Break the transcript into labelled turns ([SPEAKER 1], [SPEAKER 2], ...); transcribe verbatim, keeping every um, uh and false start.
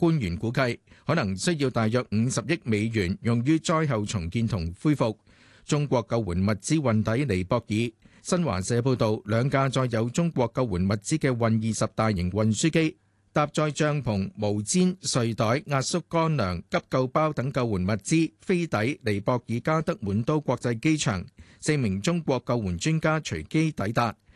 [SPEAKER 1] 官員估計可能需要大約五十億美元用於災後重建同恢復。中國救援物資運抵尼泊爾。新華社報道，兩架載有中國救援物資嘅運二十大型運輸機，搭載帳篷、毛氈、睡袋、壓縮乾糧、急救包等救援物資，飛抵尼泊爾加德滿都國際機場。四名中國救援專家隨機抵達，